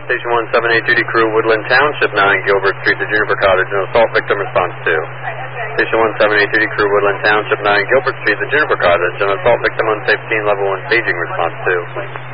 Station 178 duty crew, Woodland Township 9, Gilbert Street, the Juniper Cottage, an assault victim response 2. Station 178 duty crew, Woodland Township 9, Gilbert Street, the Juniper Cottage, an assault victim on safe scene level 1 paging response 2.